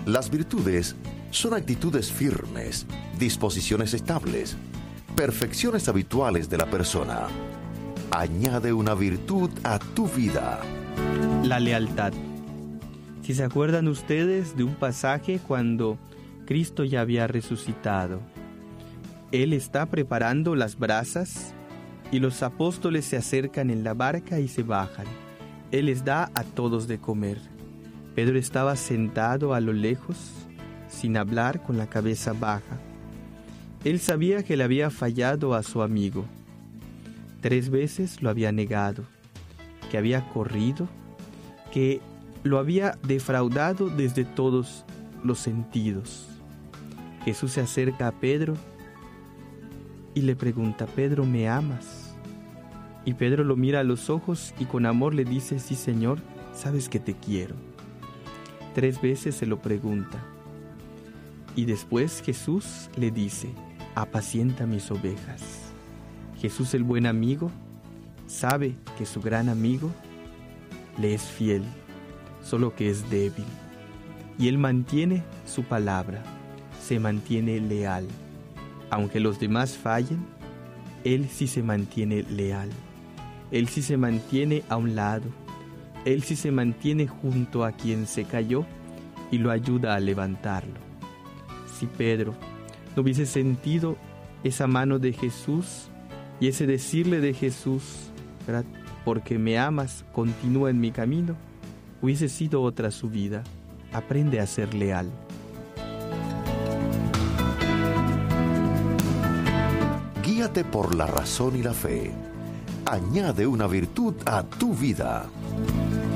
Las virtudes son actitudes firmes, disposiciones estables, perfecciones habituales de la persona. Añade una virtud a tu vida. La lealtad. Si se acuerdan ustedes de un pasaje cuando Cristo ya había resucitado, Él está preparando las brasas y los apóstoles se acercan en la barca y se bajan. Él les da a todos de comer. Pedro estaba sentado a lo lejos, sin hablar, con la cabeza baja. Él sabía que le había fallado a su amigo. 3 veces lo había negado, que había corrido, que lo había defraudado desde todos los sentidos. Jesús se acerca a Pedro y le pregunta: Pedro, ¿me amas? Y Pedro lo mira a los ojos y con amor le dice: sí, Señor, sabes que te quiero. 3 veces se lo pregunta. Y después Jesús le dice: apacienta mis ovejas. Jesús, el buen amigo, sabe que su gran amigo le es fiel, solo que es débil. Y él mantiene su palabra, se mantiene leal. Aunque los demás fallen, él sí se mantiene leal. Él sí se mantiene a un lado. Él sí se mantiene junto a quien se cayó y lo ayuda a levantarlo. Si Pedro no hubiese sentido esa mano de Jesús y ese decirle de Jesús, ¿verdad?, porque me amas, continúa en mi camino, hubiese sido otra su vida. Aprende a ser leal. Guíate por la razón y la fe. Añade una virtud a tu vida.